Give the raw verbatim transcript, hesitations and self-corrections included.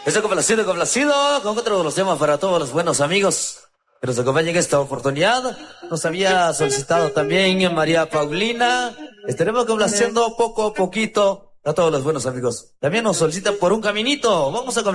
Estoy complacido, complacido con otro de los temas para todos los buenos amigos que nos acompañan en esta oportunidad. Nos había solicitado también María Paulina. Estaremos complaciendo poco a poquito a todos los buenos amigos. También nos solicitan por un caminito. Vamos a